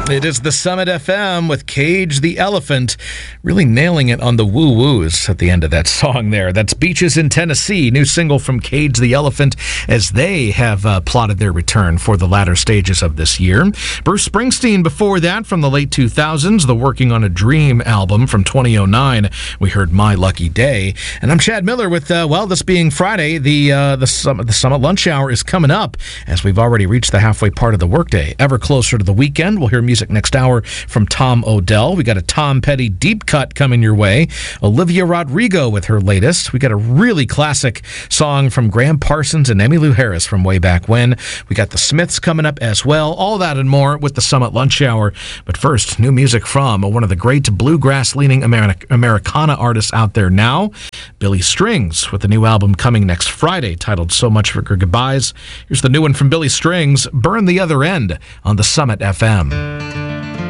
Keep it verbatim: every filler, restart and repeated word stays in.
It is the Summit F M with Cage the Elephant, really nailing it on the woo-woos at the end of that song there. That's Beaches in Tennessee, new single from Cage the Elephant, as they have uh, plotted their return for the latter stages of this year. Bruce Springsteen before that from the late two thousands, the Working on a Dream album from twenty oh nine. We heard My Lucky Day. And I'm Chad Miller with, uh, well, this being Friday, the, uh, the, Summit, the Summit Lunch Hour is coming up as we've already reached the halfway part of the workday. Ever closer to the weekend, we'll hear music next hour from Tom Odell. We got a Tom Petty deep cut coming your way. Olivia Rodrigo with her latest. We got a really classic song from Graham Parsons and Emmylou Harris from way back when. We got the Smiths coming up as well. All that and more with the Summit Lunch Hour. But first, new music from one of the great bluegrass-leaning Ameri- Americana artists out there now, Billy Strings, with the new album coming next Friday titled So Much for Goodbyes. Here's the new one from Billy Strings, Burn the Other End, on the Summit F M.